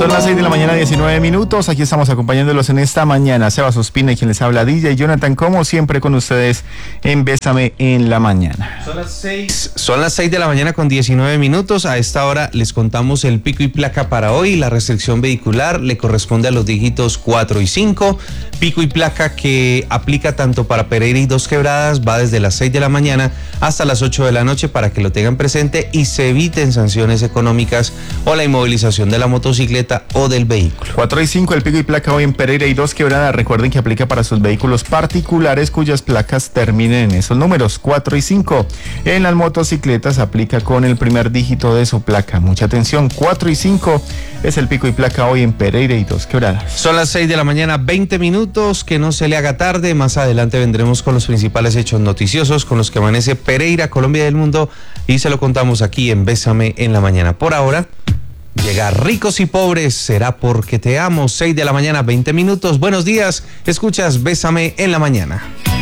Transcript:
Son las 6 de la mañana, 19 minutos. Aquí estamos acompañándolos en esta mañana. Sebas Ospina y quien les habla, DJ Jonathan, como siempre con ustedes en Bésame en la Mañana. Son las 6 de la mañana con 19 minutos. A esta hora les contamos el pico y placa para hoy. La restricción vehicular le corresponde a los dígitos 4 y 5. Pico y placa que aplica tanto para Pereira y Dos Quebradas, va desde las 6 de la mañana hasta las 8 de la noche para que lo tengan presente y se eviten sanciones económicas o la inmovilización de la motocicleta o del vehículo. 4 y 5, el pico y placa hoy en Pereira y Dos Quebradas. Recuerden que aplica para sus vehículos particulares cuyas placas terminen en esos números, 4 y 5. En las motocicletas aplica con el primer dígito de su placa. Mucha atención, 4 y 5 es el pico y placa hoy en Pereira y Dos Quebradas. Son las 6 de la mañana, 20 minutos, que no se le haga tarde. Más adelante vendremos con los principales hechos noticiosos con los que amanece Pereira, Colombia y el mundo, y se lo contamos aquí en Bésame en la Mañana. Por ahora, llegar ricos y pobres será porque te amo. 6 de la mañana, 20 minutos. Buenos días, escuchas Bésame en la Mañana.